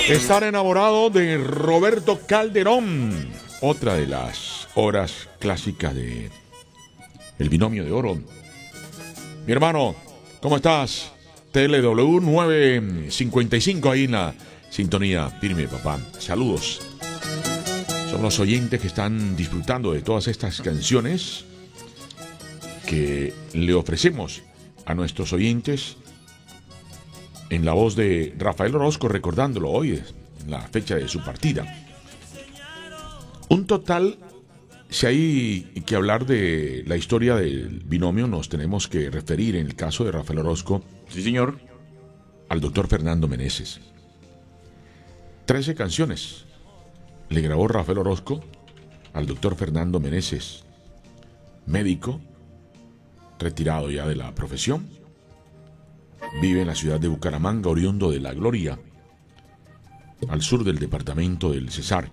Estar enamorado de Roberto Calderón. Otra de las horas clásicas de El Binomio de Oro. Mi hermano, ¿cómo estás? TLW 955 ahí en la sintonía. Firme, papá. Saludos. Son los oyentes que están disfrutando de todas estas canciones que le ofrecemos a nuestros oyentes en la voz de Rafael Orozco, recordándolo hoy, en la fecha de su partida. Un total, si hay que hablar de la historia del binomio, nos tenemos que referir, en el caso de Rafael Orozco, sí señor, al doctor Fernando Meneses. 13 canciones le grabó Rafael Orozco al doctor Fernando Meneses, médico, retirado ya de la profesión. Vive en la ciudad de Bucaramanga, oriundo de La Gloria, al sur del departamento del Cesar.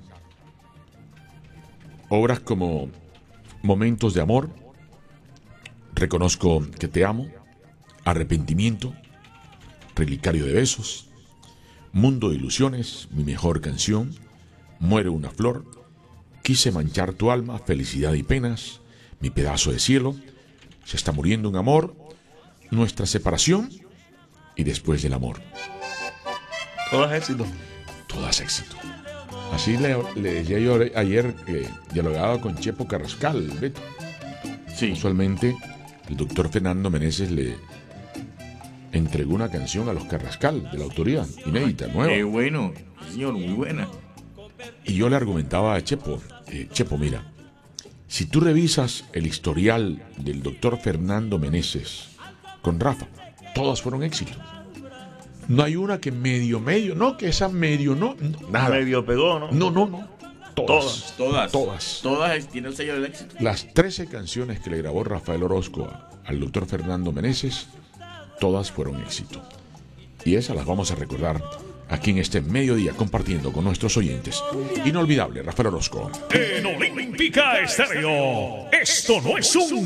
Obras como Momentos de Amor, Reconozco que te amo, Arrepentimiento, Relicario de besos, Mundo de ilusiones, Mi mejor canción, Muere una flor, Quise manchar tu alma, Felicidad y penas, Mi pedazo de cielo, Se está muriendo un amor, Nuestra separación y Después del amor. todas éxito. Todas éxito. Así le decía yo ayer que dialogaba con Chepo Carrascal, Beto. Sí. Usualmente el doctor Fernando Meneses le entregó una canción a los Carrascal de la autoría, inédita, nueva. Qué bueno, señor, muy buena. Y yo le argumentaba a Chepo, Chepo, mira, si tú revisas el historial del doctor Fernando Meneses con Rafa, todas fueron éxitos. No hay una que medio, no, que esa medio, no, nada. Medio pegó, ¿no? No. Todas. Todas tienen el sello del éxito. Las 13 canciones que le grabó Rafael Orozco al doctor Fernando Meneses, todas fueron éxito. Y esas las vamos a recordar aquí en este mediodía, compartiendo con nuestros oyentes. Inolvidable, Rafael Orozco. En Olímpica Estéreo, esto no es un